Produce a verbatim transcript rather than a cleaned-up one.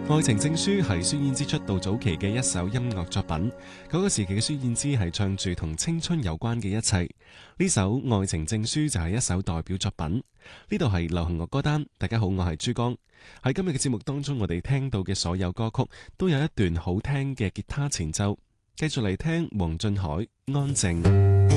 愛情證書係孫燕姿出道早期嘅一首音樂作品，嗰個時期嘅孫燕姿係唱住同青春有關嘅一切，呢首愛情證書就係一首代表作品。呢度係流行樂歌單，大家好，我係珠江。喺今日嘅節目當中，我哋聽到嘅所有歌曲都有一段好聽嘅吉他前奏，繼續嚟聽黃俊凱《安靜》。